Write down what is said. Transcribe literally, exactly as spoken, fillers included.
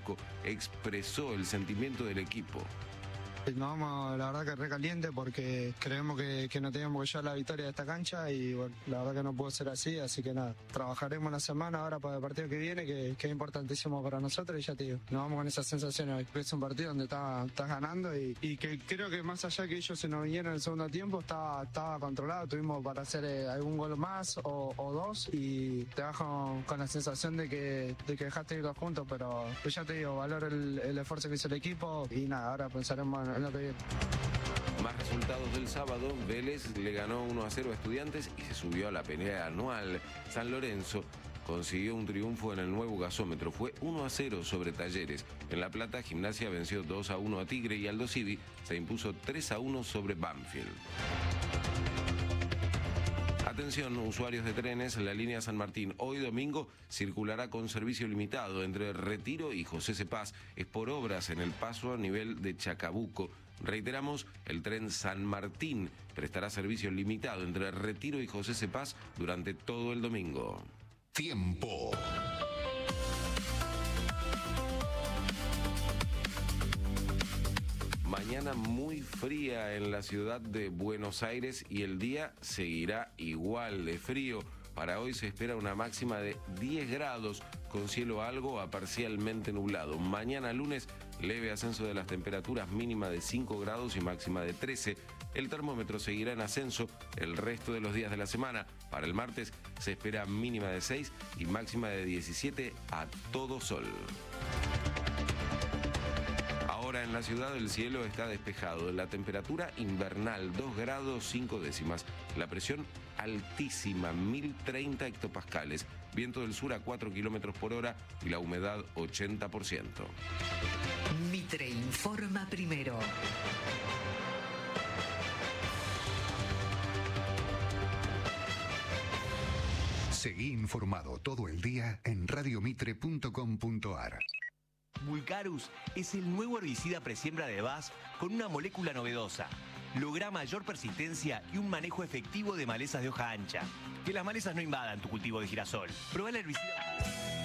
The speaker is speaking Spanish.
Chacabuco expresó el sentimiento del equipo. Nos vamos, la verdad que re caliente porque creemos que, que no teníamos que llevar la victoria de esta cancha y bueno, la verdad que no pudo ser así, así que nada, trabajaremos una semana ahora para el partido que viene, que, que es importantísimo para nosotros y ya te digo, nos vamos con esas sensaciones hoy. Es un partido donde estás está ganando y, y que creo que más allá que ellos se nos vinieron en el segundo tiempo, estaba, estaba controlado, tuvimos para hacer eh, algún gol más o, o dos y te vas con, con la sensación de que, de que dejaste ir dos puntos, pero pues ya te digo, valoro el, el esfuerzo que hizo el equipo y nada, ahora pensaremos en lo que viene. Más resultados del sábado: Vélez le ganó uno a cero a Estudiantes y se subió a la pelea anual. San Lorenzo consiguió un triunfo en el nuevo gasómetro, fue uno a cero sobre Talleres. En La Plata, Gimnasia venció dos a uno a Tigre y Aldo Civi se impuso tres a uno sobre Banfield. Atención, usuarios de trenes, la línea San Martín hoy domingo circulará con servicio limitado entre Retiro y José Cepaz. Es por obras en el paso a nivel de Chacabuco. Reiteramos, el tren San Martín prestará servicio limitado entre Retiro y José Cepaz durante todo el domingo. Tiempo. Mañana muy fría en la ciudad de Buenos Aires y el día seguirá igual de frío. Para hoy se espera una máxima de diez grados con cielo algo a parcialmente nublado. Mañana lunes, leve ascenso de las temperaturas, mínima de cinco grados y máxima de trece. El termómetro seguirá en ascenso el resto de los días de la semana. Para el martes se espera mínima de seis y máxima de diecisiete a todo sol. Ahora en la ciudad el cielo está despejado, la temperatura invernal dos grados cinco décimas, la presión altísima mil treinta hectopascales, viento del sur a cuatro kilómetros por hora y la humedad ochenta por ciento. Mitre informa primero. Seguí informado todo el día en radio mitre punto com punto ar. Vulcarus es el nuevo herbicida presiembra de B A S F con una molécula novedosa. Logra mayor persistencia y un manejo efectivo de malezas de hoja ancha. Que las malezas no invadan tu cultivo de girasol. Probá el herbicida.